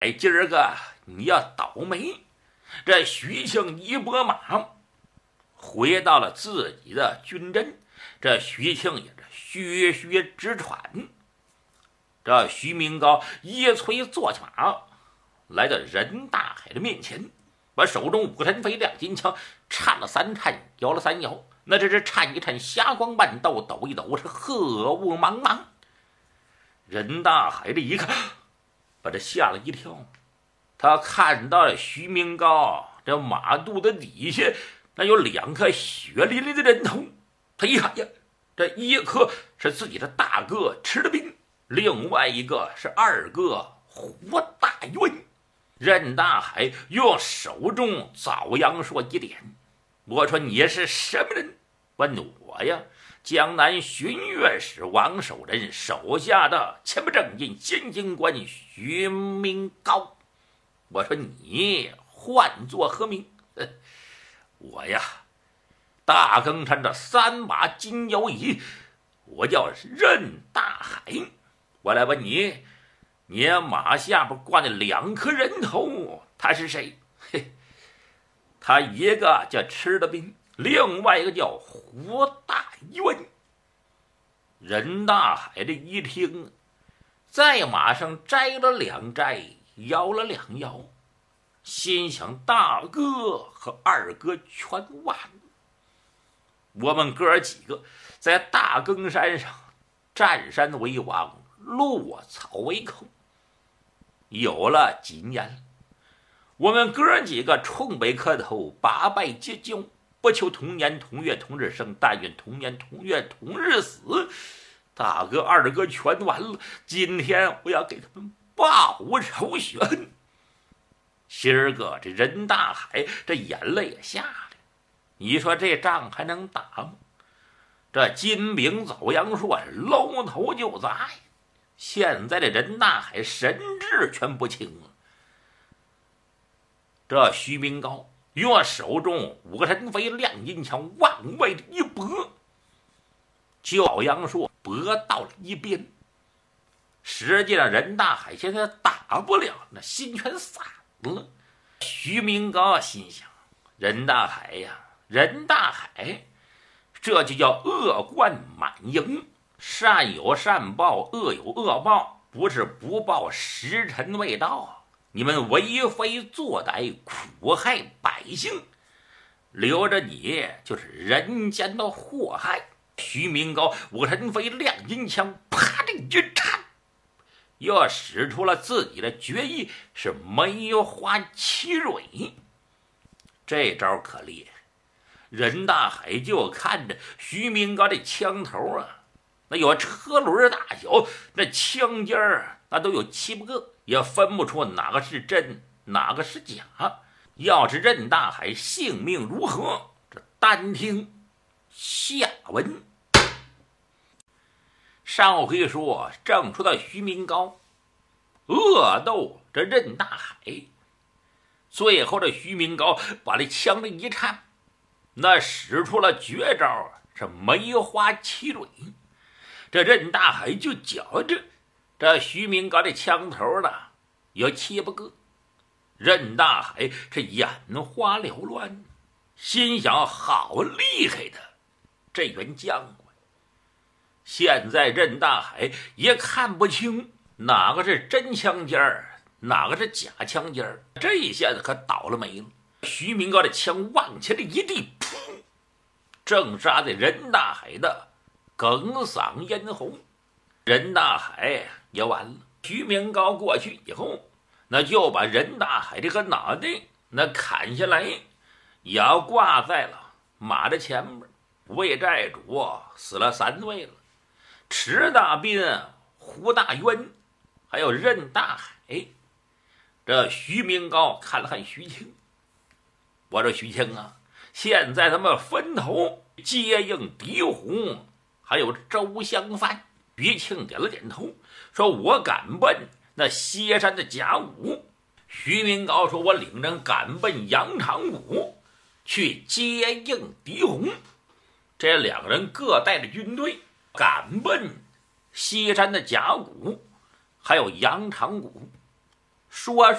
哎，今儿个你要倒霉。这徐庆一拨马，回到了自己的军阵。这徐庆也是血血直喘。这徐明高一催坐起马，来到任大海的面前，把手中五个神飞亮金枪颤了三颤，摇了三摇。那这是颤一颤，霞光万道；抖一抖，是鹤雾茫茫。任大海这一看，把他吓了一跳。他看到了徐明高这马肚子底下那有两颗血淋淋的人头。他一看呀，这一颗是自己的大哥吃的兵，另外一个是二哥胡大运。任大海用手中枣阳说一点，我说你是什么人？问我呀，江南巡阅使王守仁手下的前不正印监军官徐明高。我说你唤作何名？我呀，大更山的三马金腰椅，我叫任大海。我来问你，你马下边挂那两颗人头，他是谁？嘿，他一个叫吃的兵，另外一个叫胡大运。任大海这一听，在马上摘了两摘，摇了两摇，心想大哥和二哥全完了。我们哥几个在大更山上占山为王，落草为寇。有了几年，我们哥几个冲北磕头，八拜结交，不求同年同月同日生，但愿同年同月同日死。大哥二哥全完了，今天我要给他们报仇雪恨。今儿个这任大海这眼泪也下来，你说这仗还能打吗？这金兵走阳说搂头就在，现在这任大海神志全不清了。这徐明高用手中五个神飞亮银枪往外的一拨，教阳说拨到了一边。实际上任大海现在打不了，那心全散了。徐明高心想，任大海呀，任大海，这就叫恶贯满盈，善有善报，恶有恶报，不是不报，时辰未到。你们为非作歹，苦害百姓，留着你就是人间的祸害。徐明高五神飞亮银枪，啪的一颤，又使出了自己的绝艺，是梅花七蕊。这招可厉害。任大海就看着徐明高这枪头啊，那有车轮大小，那枪尖儿那都有7、8个，也分不出哪个是真哪个是假。要是任大海性命如何，这单听下文。上回说正说到徐明高恶斗这任大海，最后这徐明高把这枪的一颤，那使出了绝招，是梅花七蕊。这任大海就觉着这徐明高这枪头呢有7、8个。任大海这眼花缭乱，心想好厉害的这员将官。现在任大海也看不清哪个是真枪尖儿，哪个是假枪尖儿，这一下子可倒了霉了。徐明高的枪往前的一地，噗，正杀在任大海的哽嗓咽喉。任大海也完了。徐明高过去以后，那就把任大海这个脑袋那砍下来，也要挂在了马的前面。魏寨主死了3位了，迟大斌、胡大渊还有任大海。这徐明高看了看徐庆，我说徐庆啊，现在咱们分头接应狄虎还有周香帆。徐庆点了点头，说我赶奔那歇山的甲午。徐明高说我领人赶奔羊肠谷去接应狄红。这两个人各带着军队赶奔西山的甲谷还有羊肠谷。 说